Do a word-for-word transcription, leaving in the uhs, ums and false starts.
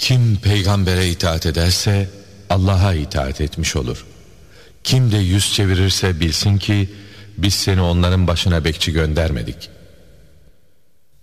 Kim peygambere itaat ederse Allah'a itaat etmiş olur. Kim de yüz çevirirse bilsin ki biz seni onların başına bekçi göndermedik.